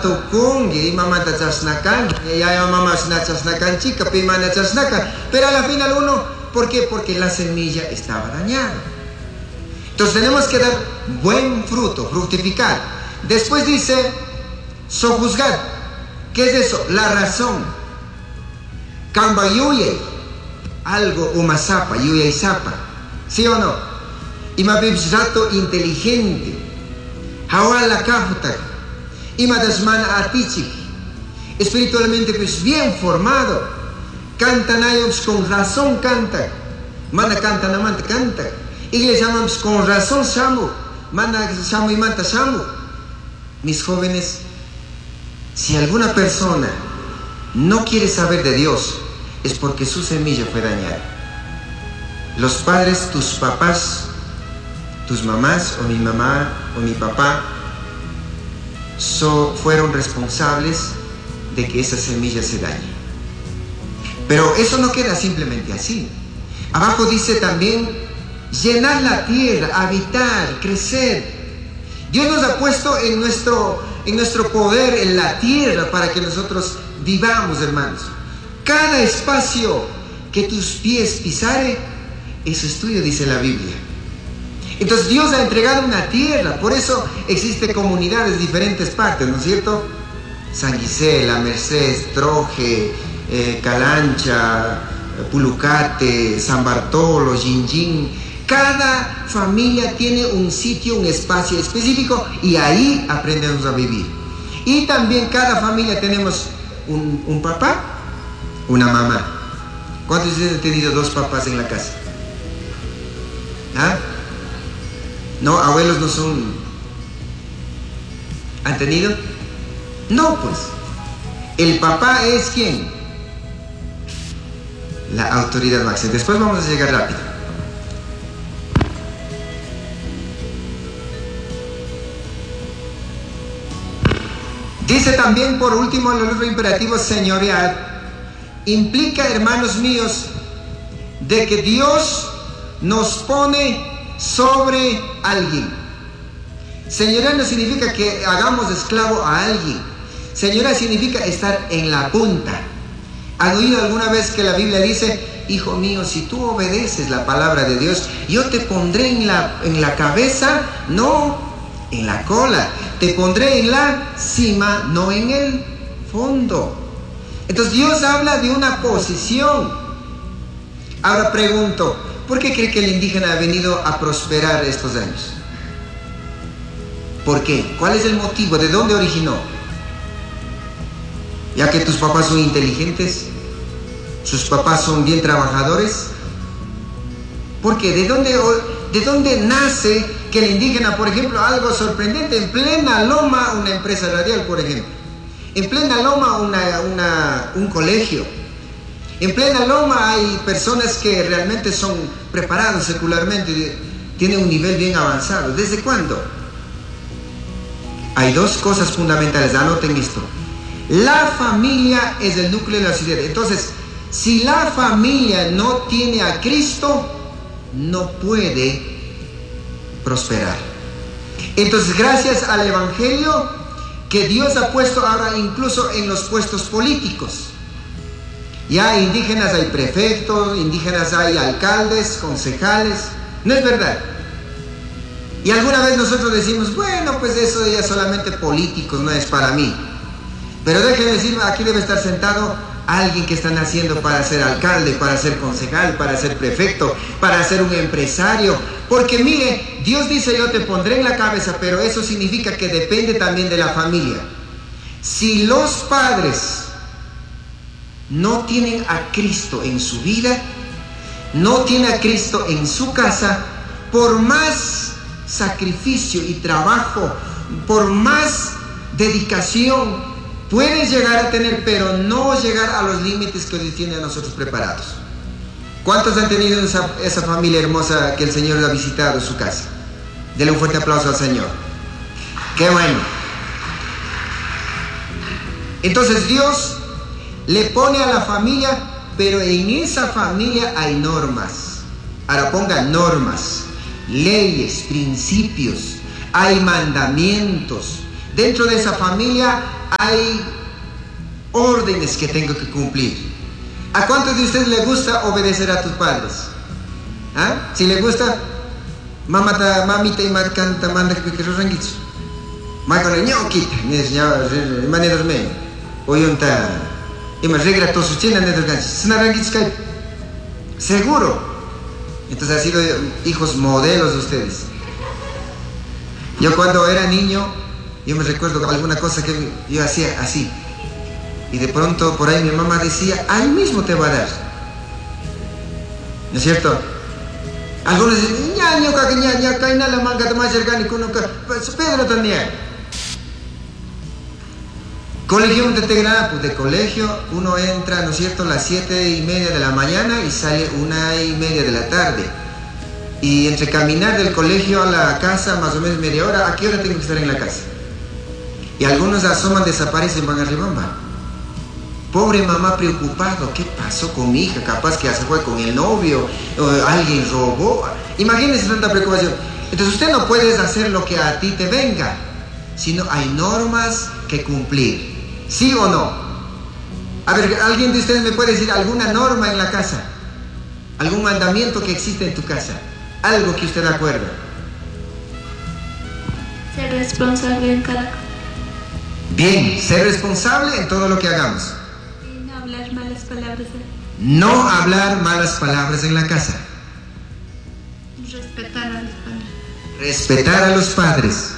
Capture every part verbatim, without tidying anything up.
tukung, y mamá ta chasnakan, y ya mamá na chasnakan chica, pimana chasnakan. Pero a la final uno, ¿por qué? Porque la semilla estaba dañada. Entonces tenemos que dar buen fruto, fructificar. Después dice, sojuzgar. ¿Qué es eso? La razón. Kamba yuye, algo umasapa, yuye y sapa. ¿Sí o no? Y más rato inteligente. Hawala kafutak. Y madasmana atichik. Espiritualmente pues bien formado. Cantan ellos con razón canta. Mana canta na manta canta. Y le llamamos con razón Samu. Mana Samu y manta Samu. Mis jóvenes, si alguna persona no quiere saber de Dios, es porque su semilla fue dañada. Los padres, tus papás, tus mamás, o mi mamá, o mi papá, so, fueron responsables de que esa semilla se dañe. Pero eso no queda simplemente así. Abajo dice también, llenar la tierra, habitar, crecer. Dios nos ha puesto en nuestro, en nuestro poder, en la tierra, para que nosotros vivamos, hermanos. Cada espacio que tus pies pisare, eso es tuyo, dice la Biblia. Entonces Dios ha entregado una tierra, por eso existen comunidades de diferentes partes, ¿no es cierto? San Gisela, Mercedes, Troje, eh, Calancha, Pulucate, San Bartolo, Jinjin. Cada familia tiene un sitio, un espacio específico, y ahí aprendemos a vivir. Y también cada familia tenemos un, un papá, una mamá. ¿Cuántos de ustedes han tenido dos papás en la casa? ¿Ah? No, abuelos no son. ¿Han tenido? No, pues. El papá es ¿quién? La autoridad máxima. Después vamos a llegar rápido. Dice también, por último, el otro imperativo señorial, implica, hermanos míos, de que Dios nos pone sobre alguien. Señorial no significa que hagamos esclavo a alguien. Señorial significa estar en la punta. ¿Han oído alguna vez que la Biblia dice, hijo mío, si tú obedeces la palabra de Dios, yo te pondré en la, en la cabeza, no en la cola, te pondré en la cima, no en el fondo? Entonces Dios habla de una posición. Ahora pregunto, ¿por qué cree que el indígena ha venido a prosperar estos años? ¿Por qué? ¿Cuál es el motivo? ¿De dónde originó? Ya que tus papás son inteligentes, sus papás son bien trabajadores. ¿Por qué? ¿De dónde, de dónde nace que el indígena, por ejemplo, algo sorprendente, en plena loma una empresa radial, por ejemplo, en plena loma una, una, un colegio, en plena loma hay personas que realmente son preparados secularmente, tienen un nivel bien avanzado? ¿Desde cuándo? Hay dos cosas fundamentales, anoten esto. La familia es el núcleo de la sociedad. Entonces, si la familia no tiene a Cristo, no puede prosperar. Entonces, gracias al Evangelio que Dios ha puesto ahora incluso en los puestos políticos. Ya indígenas hay prefectos, indígenas hay alcaldes, concejales. ¿No es verdad? Y alguna vez nosotros decimos, bueno, pues eso ya solamente políticos, no es para mí. Pero déjenme decir, aquí debe estar sentado alguien que está naciendo para ser alcalde, para ser concejal, para ser prefecto, para ser un empresario. Porque mire, Dios dice, yo te pondré en la cabeza, pero eso significa que depende también de la familia. Si los padres no tienen a Cristo en su vida, no tienen a Cristo en su casa, por más sacrificio y trabajo, por más dedicación pueden llegar a tener, pero no llegar a los límites que Dios tiene a nosotros preparados. ¿Cuántos han tenido esa, esa familia hermosa que el Señor ha visitado en su casa? Denle un fuerte aplauso al Señor. ¡Qué bueno! Entonces Dios le pone a la familia, pero en esa familia hay normas. Ahora pongan normas, leyes, principios, hay mandamientos. dentro de esa familia hay órdenes que tengo que cumplir. ¿A cuántos de ustedes les gusta obedecer a tus padres? ¿Ah? Si les gusta, mamita, mamita y canta, manda que que ranguitos. Ma con el ñoquita, ni es ya manera me. Hoy un ta y me regra todos sus chinas de ganchos. Es una ranguitos que seguro. Entonces han sido hijos modelos de ustedes. Yo cuando era niño, yo me recuerdo alguna cosa que yo hacía así. Y de pronto por ahí mi mamá decía, ahí mismo te va a dar. ¿No es cierto? Algunos dicen, ñaño, ñaña, caina la manga de más orgánico, no, Pedro también. Colegio de Tegrá, pues de colegio uno entra, ¿no es cierto?, a las siete y media de la mañana y sale una y media de la tarde. Y entre caminar del colegio a la casa, más o menos media hora, ¿a qué hora tengo que estar en la casa? Y algunos asoman, desaparecen, van arriba, va. Pobre mamá preocupado, ¿qué pasó con mi hija? Capaz que ya se fue con el novio, o alguien robó. Imagínense tanta preocupación. Entonces usted no puede hacer lo que a ti te venga, sino hay normas que cumplir. ¿Sí o no? A ver, ¿alguien de ustedes me puede decir alguna norma en la casa? ¿Algún mandamiento que existe en tu casa? Algo que usted acuerda. Ser responsable en cada cosa. Bien, ser responsable en todo lo que hagamos. Y no hablar malas palabras. No hablar malas palabras en la casa. Respetar a los padres. Respetar a los padres.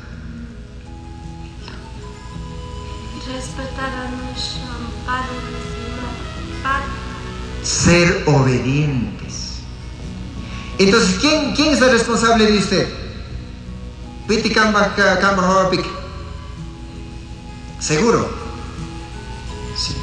Respetar a los um, padres y padres. Ser obedientes. Entonces, ¿quién, quién es el responsable de usted? Piti Kamba Kamba Hopik. ¿Seguro? Sí.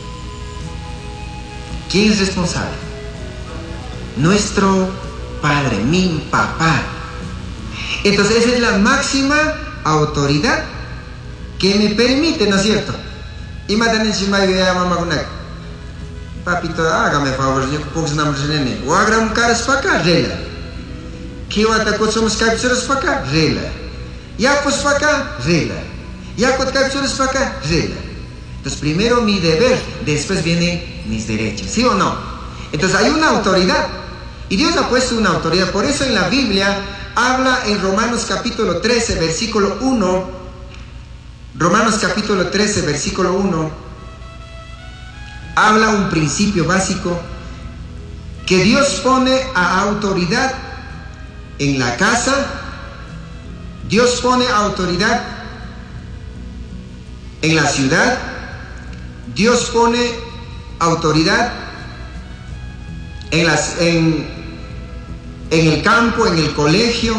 ¿Quién es responsable? Nuestro padre, mi papá. Entonces esa es la máxima autoridad que me permite, ¿no es cierto? Y matan en Shimay mamá con papito, hágame favor, yo pongo su nombre en él. O hagan caras para acá, rela. ¿Qué va a atacar? Somos capturas para acá, rela. Ya pues para acá, rela. Ya con capturas para acá, rela. Entonces primero mi deber, después vienen mis derechos, ¿sí o no? Entonces hay una autoridad. Y Dios ha puesto una autoridad. Por eso en la Biblia habla en Romanos capítulo trece, versículo uno. Romanos capítulo trece, versículo uno. Habla un principio básico que Dios pone a autoridad en la casa. Dios pone autoridad en la ciudad. Dios pone autoridad en, las, en, en el campo, en el colegio.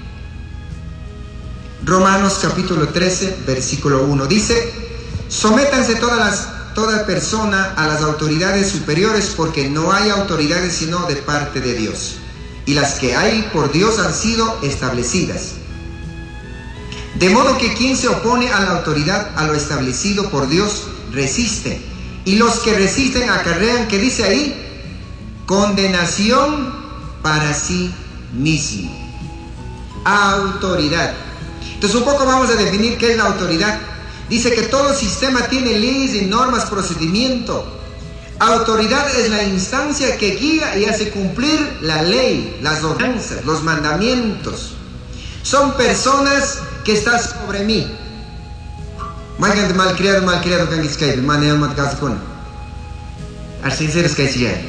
Romanos capítulo trece, versículo uno. Dice, sométanse todas las toda persona a las autoridades superiores, porque no hay autoridades sino de parte de Dios, y las que hay por Dios han sido establecidas. De modo que quien se opone a la autoridad, a lo establecido por Dios, resiste, y los que resisten acarrean, ¿qué dice ahí? Condenación para sí mismo. Autoridad. Entonces un poco vamos a definir qué es la autoridad. Dice que todo sistema tiene leyes y normas, procedimiento. Autoridad es la instancia que guía y hace cumplir la ley, las ordenanzas, los mandamientos. Son personas que están sobre mí. Malcriado, malcriado, canguiscay, maneo, matcascon. Arsinceros que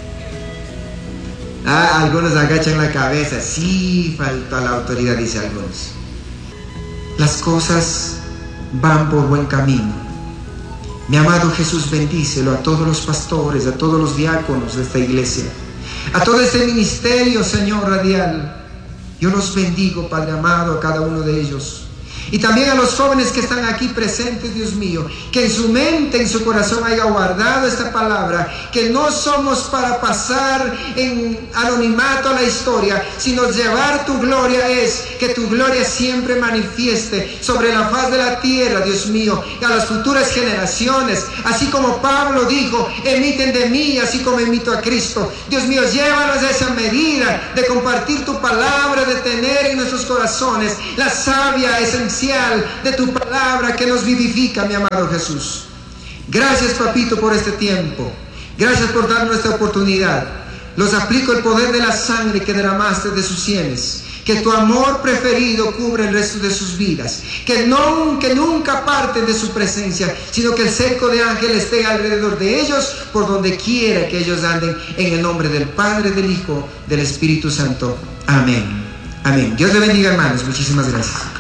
Ah, algunos agachan la cabeza. Sí, falta la autoridad, dice algunos. Las cosas van por buen camino. Mi amado Jesús, bendícelo a todos los pastores, a todos los diáconos de esta iglesia, a todo este ministerio, Señor, radial. Yo los bendigo, Padre amado, a cada uno de ellos. Y también a los jóvenes que están aquí presentes, Dios mío, que en su mente, en su corazón haya guardado esta palabra, que no somos para pasar en anonimato a la historia, sino llevar tu gloria es que tu gloria siempre manifieste sobre la faz de la tierra, Dios mío, y a las futuras generaciones, así como Pablo dijo, emiten de mí, así como emito a Cristo. Dios mío, llévanos a esa medida de compartir tu palabra, de tener en nuestros corazones la sabia esencia sustancial de tu palabra que nos vivifica, mi amado Jesús. Gracias, papito, por este tiempo. Gracias por darnos esta oportunidad. Los aplico el poder de la sangre que derramaste de sus sienes. Que tu amor preferido cubra el resto de sus vidas. Que, no, que nunca parten de su presencia, sino que el cerco de ángeles esté alrededor de ellos, por donde quiera que ellos anden, en el nombre del Padre, del Hijo, del Espíritu Santo. Amén. Amén. Dios le bendiga, hermanos. Muchísimas gracias.